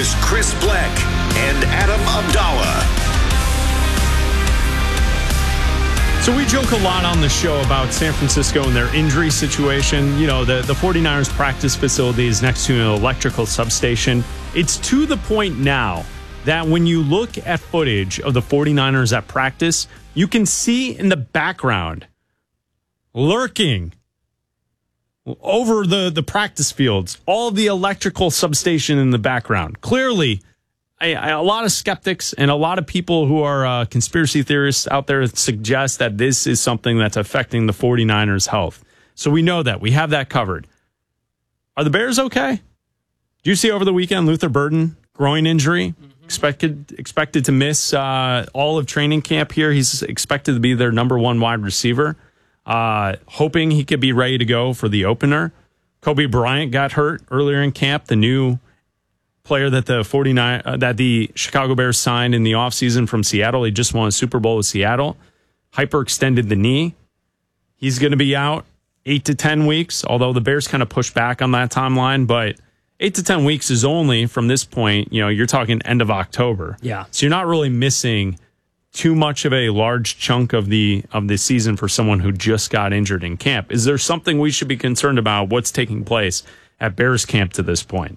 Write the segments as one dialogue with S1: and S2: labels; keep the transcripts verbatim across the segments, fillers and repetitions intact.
S1: Here's Chris Black and Adam Abdallah.
S2: So we joke a lot on the show about San Francisco and their injury situation. You know, the, the 49ers practice facility is next to an electrical substation. It's to the point now that when you look at footage of the 49ers at practice, you can see in the background, lurking over the, the practice fields, all the electrical substation in the background. Clearly, a, a lot of skeptics and a lot of people who are uh, conspiracy theorists out there suggest that this is something that's affecting the 49ers' health. So we know that. We have that covered. Are the Bears okay? Do you see over the weekend Luther Burden, groin injury, mm-hmm. expected expected to miss uh, all of training camp here? He's expected to be their number one wide receiver. Uh, hoping he could be ready to go for the opener. Kobe Bryant got hurt earlier in camp, the new player that the 49 uh, that the Chicago Bears signed in the offseason from Seattle. He just won a Super Bowl with Seattle. Hyperextended the knee. He's going to be out eight to ten weeks, although the Bears kind of pushed back on that timeline, but eight to ten weeks is only from this point, you know, you're talking end of October.
S3: Yeah.
S2: So you're not really missing too much of a large chunk of the of the season for someone who just got injured in camp. Is there something we should be concerned about what's taking place at Bears camp to this point?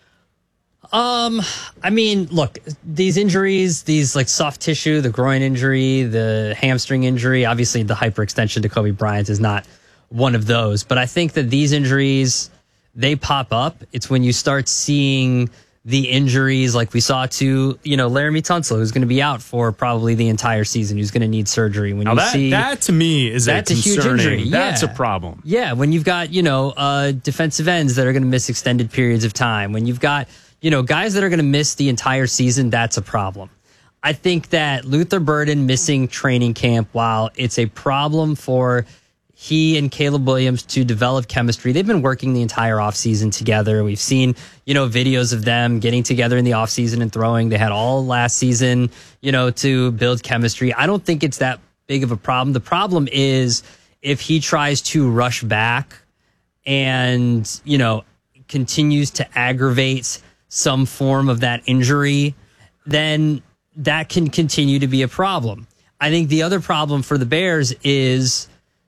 S3: Um, I mean, look, these injuries, these like soft tissue, the groin injury, the hamstring injury, obviously the hyperextension to Kobe Bryant is not one of those. But I think that these injuries, they pop up. It's when you start seeing the injuries like we saw to, you know, Laramie Tunsil, who's going to be out for probably the entire season, who's going to need surgery. When
S2: now
S3: you
S2: that,
S3: see
S2: that to me is
S3: that's
S2: a,
S3: a huge injury.
S2: That's
S3: yeah.
S2: a problem.
S3: Yeah, when you've got, you know, uh, defensive ends that are going to miss extended periods of time, when you've got, you know, guys that are going to miss the entire season, that's a problem. I think that Luther Burden missing training camp, while it's a problem for he and Caleb Williams to develop chemistry. They've been working the entire offseason together. We've seen, you know, videos of them getting together in the offseason and throwing. They had all last season, you know, to build chemistry. I don't think it's that big of a problem. The problem is if he tries to rush back and, you know, continues to aggravate some form of that injury, then that can continue to be a problem. I think the other problem for the Bears is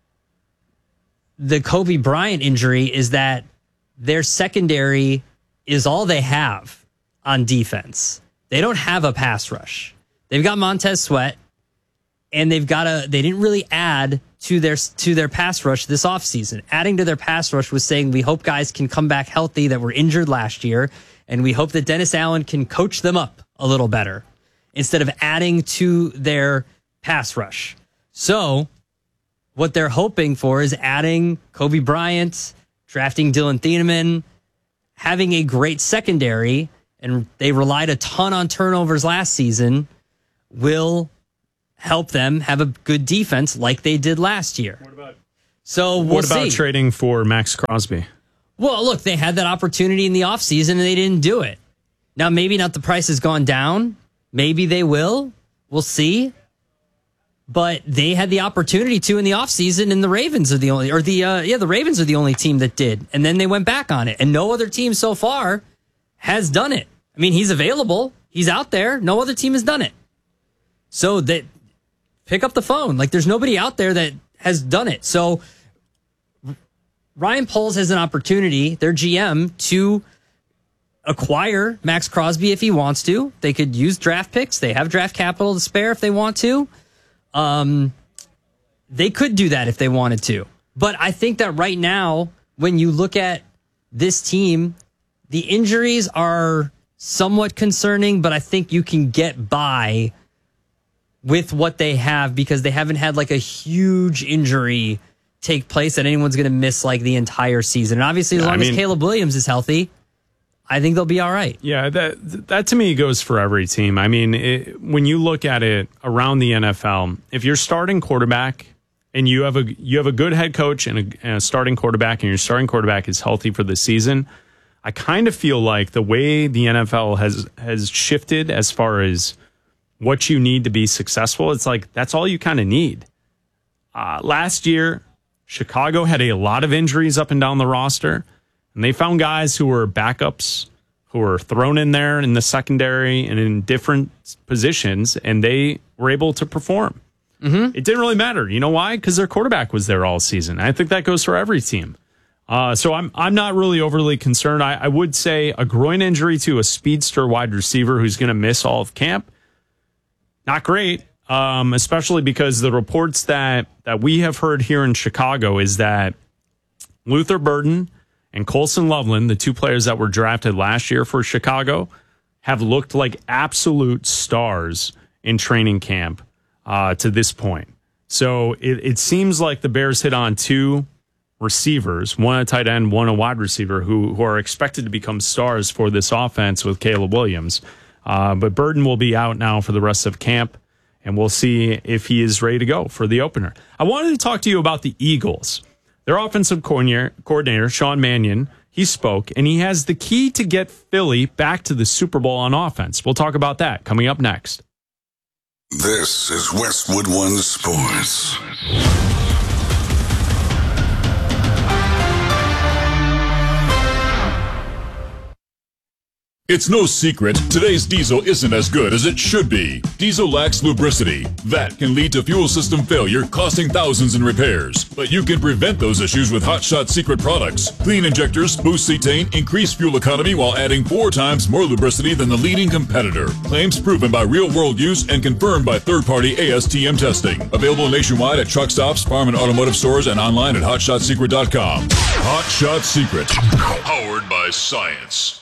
S3: the Kobe Bryant injury is that their secondary is all they have on defense. They don't have a pass rush. They've got Montez Sweat, and they've got a, they didn't really add to their, to their pass rush this offseason. Adding to their pass rush was saying, we hope guys can come back healthy that were injured last year, and we hope that Dennis Allen can coach them up a little better instead of adding to their pass rush. So what they're hoping for is adding Kobe Bryant, drafting Dylan Thieneman, having a great secondary, and they relied a ton on turnovers last season, will help them have a good defense like they did last year. What about, so we'll
S2: what about
S3: see.
S2: trading for Max Crosby?
S3: Well, look, they had that opportunity in the offseason and they didn't do it. Now, maybe not the price has gone down. Maybe they will. We'll see. But they had the opportunity to in the offseason, and the Ravens are the only, or the, uh, yeah, the Ravens are the only team that did. And then they went back on it. And no other team so far has done it. I mean, he's available. He's out there. No other team has done it. So that, pick up the phone. Like, there's nobody out there that has done it. So Ryan Poles has an opportunity, their G M, to acquire Max Crosby if he wants to. They could use draft picks. They have draft capital to spare if they want to. Um, they could do that if they wanted to. But I think that right now, when you look at this team, the injuries are somewhat concerning, but I think you can get by with what they have because they haven't had like a huge injury take place that anyone's going to miss like the entire season. And obviously, as
S2: yeah,
S3: long
S2: I mean,
S3: as Caleb Williams is healthy, I think they'll be all right.
S2: Yeah, that that to me goes for every team. I mean, it, when you look at it around the N F L, if you're starting quarterback and you have a you have a good head coach and a, and a starting quarterback, and your starting quarterback is healthy for the season, I kind of feel like the way the N F L has has shifted as far as what you need to be successful, it's like that's all you kind of need. Uh, last year, Chicago had a lot of injuries up and down the roster. And they found guys who were backups who were thrown in there in the secondary and in different positions, and they were able to perform. Mm-hmm. It didn't really matter. You know why? Because their quarterback was there all season. I think that goes for every team. Uh, so I'm I'm not really overly concerned. I, I would say a groin injury to a speedster wide receiver who's going to miss all of camp, not great, um, especially because the reports that, that we have heard here in Chicago is that Luther Burden and Colson Loveland, the two players that were drafted last year for Chicago, have looked like absolute stars in training camp uh, to this point. So it, it seems like the Bears hit on two receivers, one a tight end, one a wide receiver, who, who are expected to become stars for this offense with Caleb Williams. Uh, but Burden will be out now for the rest of camp, and we'll see if he is ready to go for the opener. I wanted to talk to you about the Eagles. Their offensive coordinator, Sean Mannion, he spoke, and he has the key to get Philly back to the Super Bowl on offense. We'll talk about that coming up next.
S1: This is Westwood One Sports.
S4: It's no secret, today's diesel isn't as good as it should be. Diesel lacks lubricity. That can lead to fuel system failure, costing thousands in repairs. But you can prevent those issues with Hot Shot Secret products. Clean injectors, boost cetane, increase fuel economy while adding four times more lubricity than the leading competitor. Claims proven by real-world use and confirmed by third-party A S T M testing. Available nationwide at truck stops, farm and automotive stores, and online at hot shot secret dot com. Hot Shot Secret. Powered by science.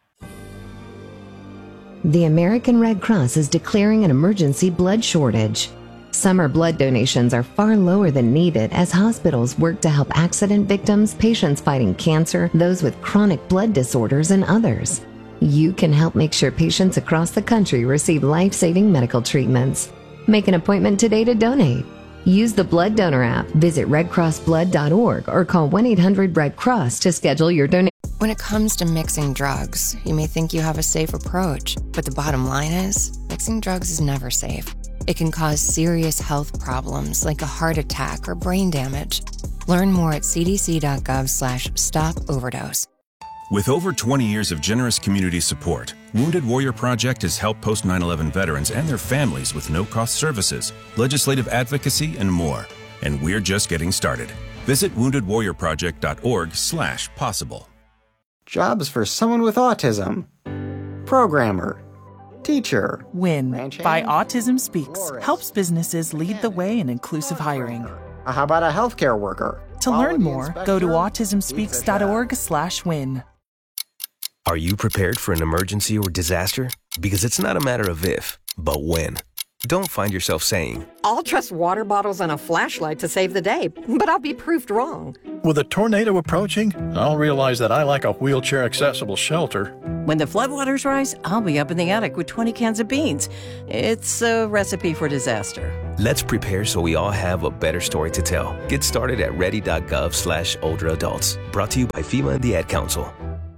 S5: The American Red Cross is declaring an emergency blood shortage. Summer blood donations are far lower than needed as hospitals work to help accident victims, patients fighting cancer, those with chronic blood disorders, and others. You can help make sure patients across the country receive life-saving medical treatments. Make an appointment today to donate. Use the Blood Donor app, visit red cross blood dot org, or call one eight hundred red cross to schedule your donation.
S6: When it comes to mixing drugs, you may think you have a safe approach, but the bottom line is, mixing drugs is never safe. It can cause serious health problems like a heart attack or brain damage. Learn more at c d c dot gov slash stop overdose.
S7: With over twenty years of generous community support, Wounded Warrior Project has helped post nine eleven veterans and their families with no-cost services, legislative advocacy, and more. And we're just getting started. Visit wounded warrior project dot org slash possible.
S8: Jobs for someone with autism. Programmer. Teacher.
S9: WIN by Autism Speaks helps businesses lead the way in inclusive hiring.
S8: How about a healthcare worker?
S9: To learn more, go to autism speaks dot org slash win.
S10: Are you prepared for an emergency or disaster? Because it's not a matter of if, but when. Don't find yourself saying,
S11: I'll trust water bottles and a flashlight to save the day, but I'll be proved wrong.
S12: With a tornado approaching, I'll realize that I lack a wheelchair-accessible shelter.
S13: When the floodwaters rise, I'll be up in the attic with twenty cans of beans. It's a recipe for disaster.
S10: Let's prepare so we all have a better story to tell. Get started at ready dot gov slash older adults. Brought to you by FEMA and the Ad Council.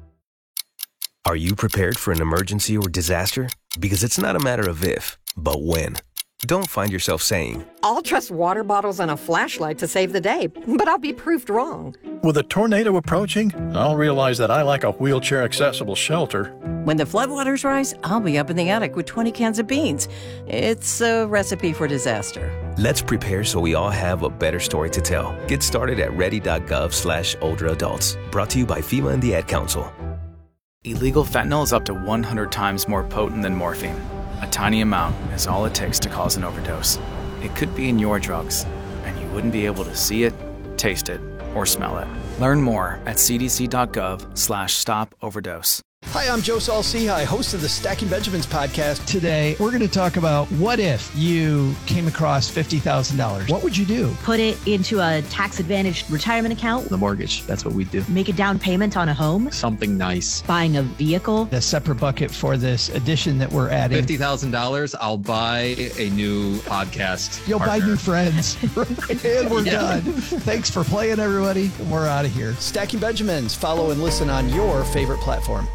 S10: Are you prepared for an emergency or disaster? Because it's not a matter of if, but when. Don't find yourself saying,
S11: I'll trust water bottles and a flashlight to save the day, but I'll be proved wrong.
S12: With a tornado approaching, I'll realize that I lack a wheelchair-accessible shelter.
S13: When the floodwaters rise, I'll be up in the attic with twenty cans of beans. It's a recipe for disaster.
S10: Let's prepare so we all have a better story to tell. Get started at ready dot gov slash older adults. Brought to you by FEMA and the Ad Council.
S14: Illegal fentanyl is up to one hundred times more potent than morphine. A tiny amount is all it takes to cause an overdose. It could be in your drugs, and you wouldn't be able to see it, taste it, or smell it. Learn more at c d c dot gov slash stop overdose.
S15: Hi, I'm Joe Saul-Sehy, host of the Stacking Benjamins podcast.
S16: Today, we're going to talk about what if you came across fifty thousand dollars. What would you do?
S17: Put it into a tax-advantaged retirement account.
S16: The mortgage, that's what we do.
S17: Make a down payment on a home.
S16: Something nice.
S17: Buying a vehicle.
S16: A separate bucket for this addition that we're adding.
S18: fifty thousand dollars, I'll buy a new podcast
S16: You'll
S18: partner.
S16: buy new friends. And we're yeah. done. Thanks for playing, everybody. We're out of here.
S15: Stacking Benjamins. Follow and listen on your favorite platform.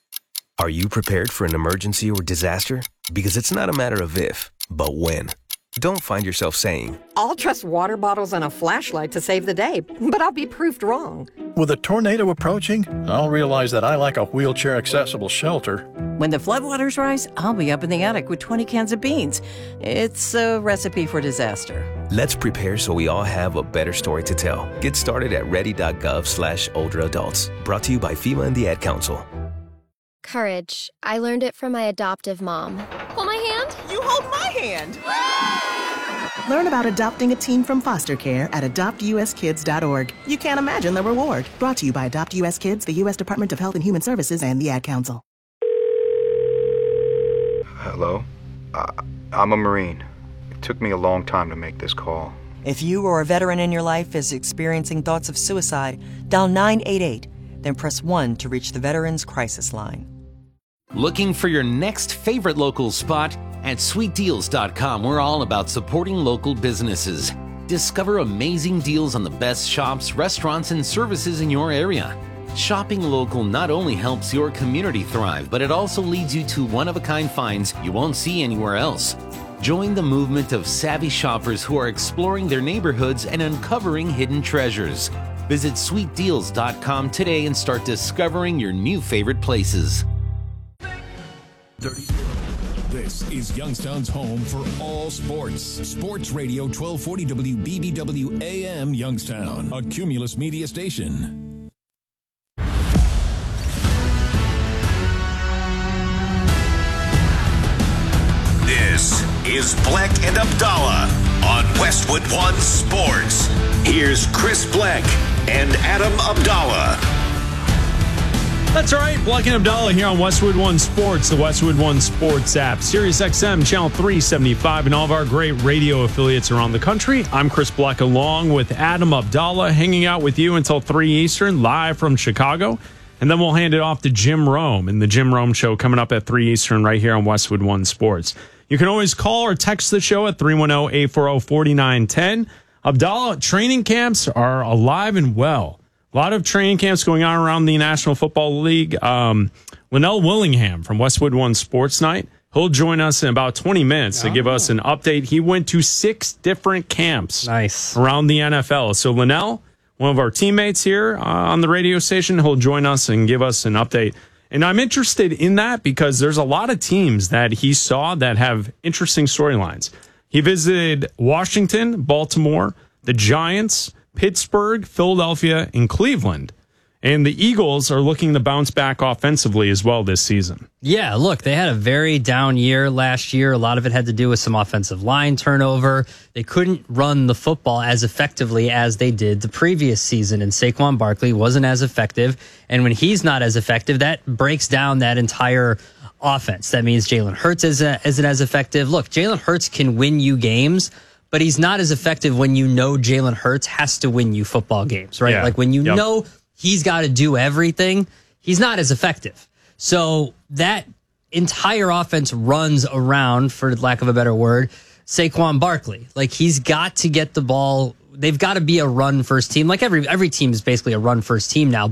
S10: Are you prepared for an emergency or disaster? Because it's not a matter of if, but when. Don't find yourself saying,
S11: I'll trust water bottles and a flashlight to save the day, but I'll be proved wrong.
S12: With a tornado approaching, I'll realize that I like a wheelchair-accessible shelter.
S13: When the floodwaters rise, I'll be up in the attic with twenty cans of beans. It's a recipe for disaster.
S10: let's prepare so we all have a better story to tell. Get started at ready.gov slash older adults. Brought to you by FEMA and the Ad Council.
S19: Courage. I learned it from my adoptive mom. Hold my hand.
S20: You hold my hand. Learn about adopting a teen from foster care at adopt u s kids dot org. You can't imagine the reward. Brought to you by Adopt U S Kids, the U S Department of Health and Human Services, and the Ad Council.
S21: Hello? Uh, I'm a Marine. It took me a long time to make this call.
S22: If you or a veteran in your life is experiencing thoughts of suicide, dial nine eight eight, then press one to reach the Veterans Crisis Line.
S23: Looking for your next favorite local spot? At sweet deals dot com, we're all about supporting local businesses. Discover amazing deals on the best shops, restaurants, and services in your area. Shopping local not only helps your community thrive, but it also leads you to one-of-a-kind finds you won't see anywhere else. Join the movement of savvy shoppers who are exploring their neighborhoods and uncovering hidden treasures. Visit sweet deals dot com today and start discovering your new favorite places.
S4: This is Youngstown's home for all sports. Sports Radio twelve forty W B B W A M Youngstown, a Cumulus media station.
S1: This is Bleck and Abdallah on Westwood One Sports. Here's Chris Bleck and Adam Abdallah.
S2: That's right, Bleck and Abdallah here on Westwood One Sports, the Westwood One Sports app, Sirius X M, channel three seventy-five, and all of our great radio affiliates around the country. I'm Chris Bleck along with Adam Abdallah, hanging out with you until three Eastern, live from Chicago. And then we'll hand it off to Jim Rome in the Jim Rome Show coming up at three Eastern right here on Westwood One Sports. You can always call or text the show at three one zero, eight four zero, four nine one zero. Abdallah, training camps are alive and well. A lot of training camps going on around the National Football League. Um, Linnell Willingham from Westwood One Sports Night. He'll join us in about twenty minutes oh. to give us an update. He went to six different camps
S3: nice.
S2: around the N F L. So Linnell, one of our teammates here uh, on the radio station, he'll join us and give us an update. And I'm interested in that because there's a lot of teams that he saw that have interesting storylines. He visited Washington, Baltimore, the Giants, Pittsburgh, Philadelphia, and Cleveland. And the Eagles are looking to bounce back offensively as well this season.
S3: Yeah, look, they had a very down year last year. A lot of it had to do with some offensive line turnover. They couldn't run the football as effectively as they did the previous season, and Saquon Barkley wasn't as effective. And when he's not as effective, that breaks down that entire offense. That means Jalen Hurts isn't, isn't as effective. Look, Jalen Hurts can win you games, but he's not as effective when you know Jalen Hurts has to win you football games, right?
S2: Yeah.
S3: Like when you
S2: yep.
S3: know he's got to do everything, he's not as effective. So that entire offense runs around, for lack of a better word, Saquon Barkley. Like he's got to get the ball. They've got to be a run first team. Like every every team is basically a run first team now.